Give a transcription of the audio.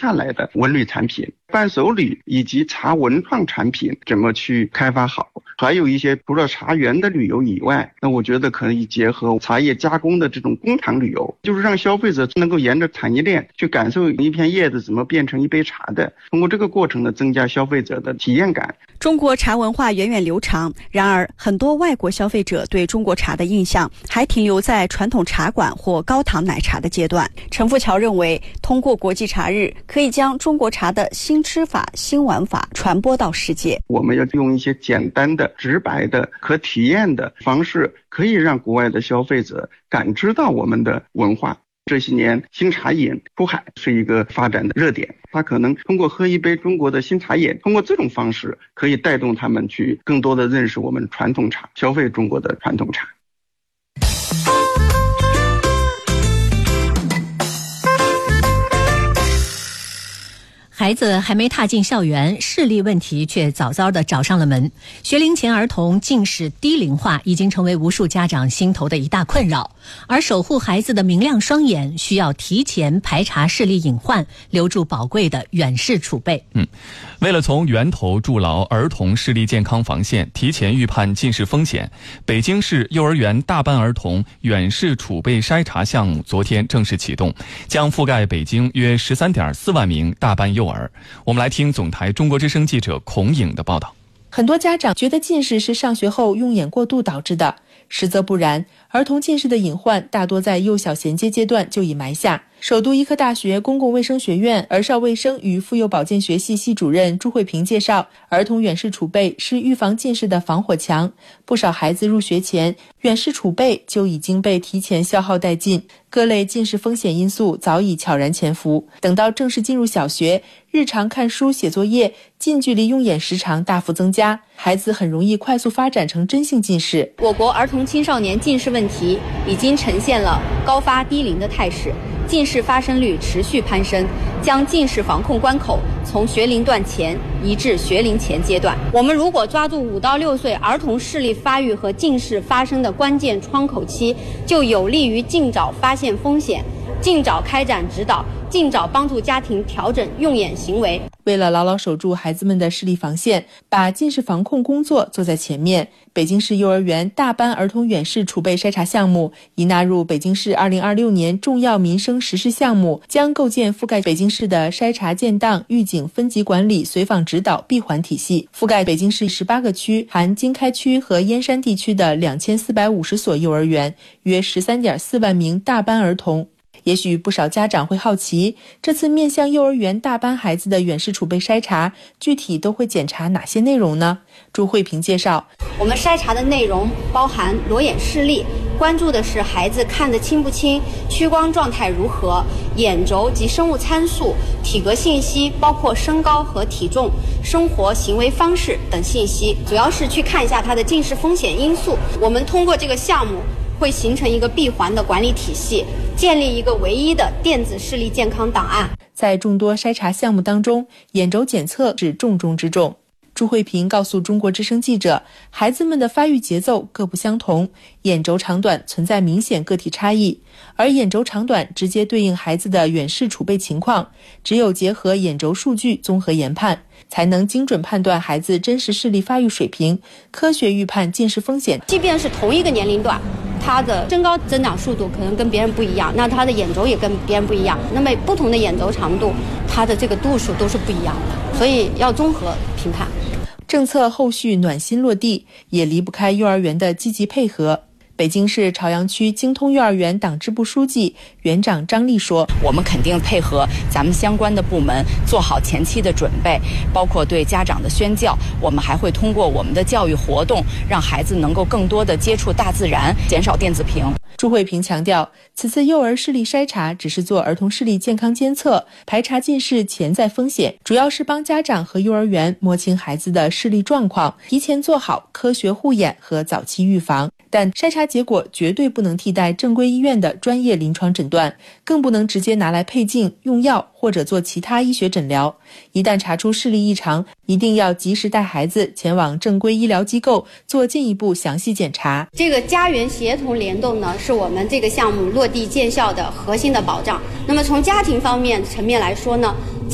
下来的文旅产品，伴手礼以及茶文创产品怎么去开发好。还有一些除了茶园的旅游以外，那我觉得可以结合茶叶加工的这种工厂旅游，就是让消费者能够沿着产业链去感受一片叶子怎么变成一杯茶的，通过这个过程呢，增加消费者的体验感。 中国茶文化源远流长，然而很多外国消费者对中国茶的印象还停留在传统茶馆或高糖奶茶的阶段。陈富桥认为，通过国际茶日，可以将中国茶的新吃法、新玩法传播到世界。 我们要用一些简单的、直白的、可体验的方式，可以让国外的消费者感知到我们的文化。这些年新茶饮出海是一个发展的热点，他可能通过喝一杯中国的新茶饮，通过这种方式可以带动他们去更多的认识我们传统茶，消费中国的传统茶。 孩子还没踏进校园，视力问题却早早地找上了门。学龄前儿童近视低龄化已经成为无数家长心头的一大困扰，而守护孩子的明亮双眼，需要提前排查视力隐患，留住宝贵的远视储备。 为了从源头筑牢儿童视力健康防线，提前预判近视风险，北京市幼儿园大班儿童远视储备筛查项目昨天正式启动，将覆盖北京约13.4万名大班幼儿。我们来听总台中国之声记者孔颖的报道。 很多家长觉得近视是上学后用眼过度导致的，实则不然，儿童近视的隐患大多在幼小衔接阶段就已埋下。首都医科大学公共卫生学院儿少卫生与妇幼保健学系系主任朱慧萍介绍，儿童远视储备是预防近视的防火墙，不少孩子入学前远视储备就已经被提前消耗殆尽，各类近视风险因素早已悄然潜伏，等到正式进入小学，日常看书写作业近距离用眼时长大幅增加，孩子很容易快速发展成真性近视。 我国儿童青少年近视问题已经呈现了高发低龄的态势，近视发生率持续攀升，将近视防控关口从学龄段前移至学龄前阶段。我们如果抓住5到6岁儿童视力发育和近视发生的关键窗口期，就有利于尽早发现风险，尽早开展指导，尽早帮助家庭调整用眼行为。 为了牢牢守住孩子们的视力防线，把近视防控工作做在前面，北京市幼儿园大班儿童远视储备筛查项目已纳入北京市2026年重要民生实施项目，将构建覆盖北京市的筛查建档、预警、分级管理、随访指导闭环体系，覆盖北京市18个区，含经开区和燕山地区的2450所幼儿园，约13.4万名大班儿童。也许不少家长会好奇，这次面向幼儿园大班孩子的远视储备筛查，具体都会检查哪些内容呢？朱慧萍介绍， 我们筛查的内容包含裸眼视力，关注的是孩子看得清不清，屈光状态如何，眼轴及生物参数、体格信息，包括身高和体重、生活行为方式等信息，主要是去看一下他的近视风险因素。我们通过这个项目会形成一个闭环的管理体系，建立一个唯一的电子视力健康档案。 在众多筛查项目当中，眼轴检测是重中之重。朱慧萍告诉中国之声记者，孩子们的发育节奏各不相同，眼轴长短存在明显个体差异，而眼轴长短直接对应孩子的远视储备情况，只有结合眼轴数据综合研判，才能精准判断孩子真实视力发育水平，科学预判近视风险。 即便是同一个年龄段，他的身高增长速度可能跟别人不一样，那他的眼轴也跟别人不一样，那么不同的眼轴长度，它的这个度数都是不一样的，所以要综合评判。 政策后续暖心落地，也离不开幼儿园的积极配合。北京市朝阳区京通幼儿园党支部书记、园长张丽说， 我们肯定配合咱们相关的部门做好前期的准备，包括对家长的宣教，我们还会通过我们的教育活动，让孩子能够更多的接触大自然，减少电子屏。 朱慧萍强调，此次幼儿视力筛查只是做儿童视力健康监测，排查近视潜在风险，主要是帮家长和幼儿园摸清孩子的视力状况，提前做好科学护眼和早期预防。但筛查结果绝对不能替代正规医院的专业临床诊断，更不能直接拿来配镜、用药或者做其他医学诊疗。一旦查出视力异常，一定要及时带孩子前往正规医疗机构做进一步详细检查。 这个家园协同联动呢，是我们这个项目落地见效的核心的保障。那么从家庭方面层面来说呢，